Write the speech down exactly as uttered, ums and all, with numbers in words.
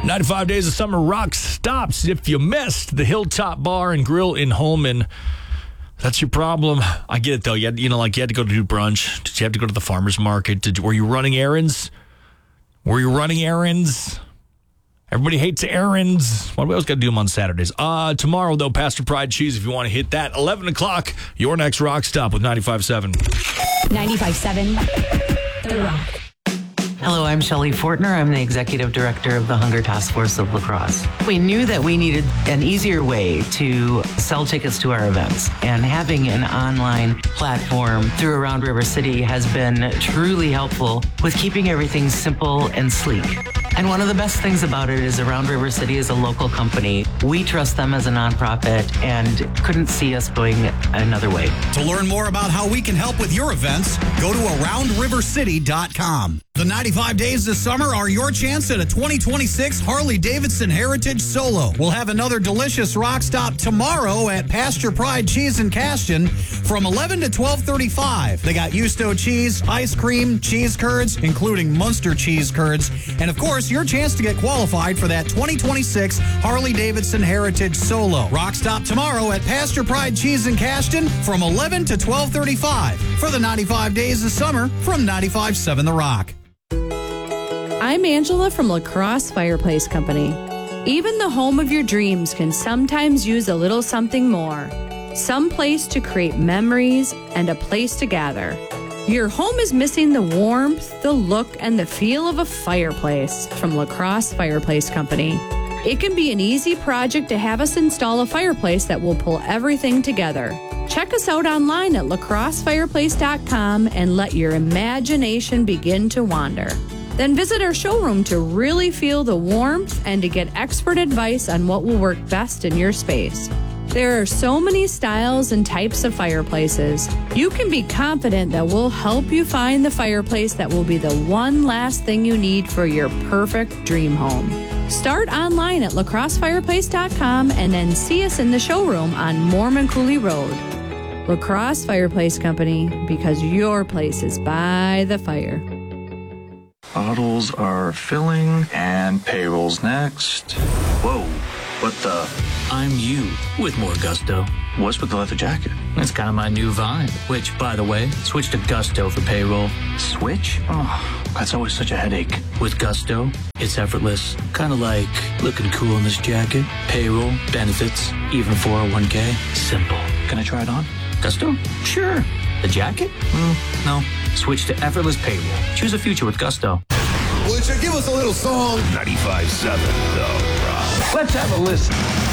ninety-five Days of Summer Rock stops. If you missed the Hilltop Bar and Grill in Holman, that's your problem. I get it, though. You, had, you know, like you had to go to do brunch. Did you have to go to the farmer's market? Did, were you running errands? Were you running errands? Everybody hates errands. Why do we always got to do them on Saturdays? Uh, tomorrow, though, Pastor Pride Cheese, if you want to hit that. eleven o'clock, your next rock stop with ninety-five seven. ninety-five seven, The Rock. Hello, I'm Shelley Fortner. I'm the Executive Director of the Hunger Task Force of La Crosse. We knew that we needed an easier way to sell tickets to our events, and having an online platform through Around River City has been truly helpful with keeping everything simple and sleek. And one of the best things about it is Around River City is a local company. We trust them as a nonprofit and couldn't see us going another way. To learn more about how we can help with your events, go to around river city dot com. The ninety-five Days this summer are your chance at a twenty twenty-six Harley-Davidson Heritage Solo. We'll have another delicious rock stop tomorrow at Pasture Pride Cheese in Caston from eleven to twelve thirty-five. They got Yusto cheese, ice cream, cheese curds, including Munster cheese curds, and of course, your chance to get qualified for that twenty twenty-six Harley-Davidson Heritage Solo. Rock stop tomorrow at Pasture Pride Cheese in Caston from eleven to twelve thirty-five for the ninety-five Days of Summer from ninety-five seven The Rock. I'm Angela from La Crosse Fireplace Company. Even the home of your dreams can sometimes use a little something more. Some place to create memories and a place to gather. Your home is missing the warmth, the look, and the feel of a fireplace from La Crosse Fireplace Company. It can be an easy project to have us install a fireplace that will pull everything together. Check us out online at la crosse fireplace dot com and let your imagination begin to wander. Then visit our showroom to really feel the warmth and to get expert advice on what will work best in your space. There are so many styles and types of fireplaces. You can be confident that we'll help you find the fireplace that will be the one last thing you need for your perfect dream home. Start online at la crosse fireplace dot com and then see us in the showroom on Mormon Cooley Road. La Crosse Fireplace Company, because your place is by the fire. Bottles are filling, and payroll's next. Whoa, what the? I'm you with more gusto. What's with the leather jacket? It's kind of my new vibe, which, by the way, switch to Gusto for payroll. Switch? Oh, that's always such a headache. With Gusto, it's effortless. Kind of like looking cool in this jacket. Payroll, benefits, even four oh one k. Simple. Can I try it on? Gusto? Sure. The jacket? Mm, no. Switch to effortless payroll. Choose a future with Gusto. Would you give us a little song? ninety-five seven The Rock. Let's have a listen.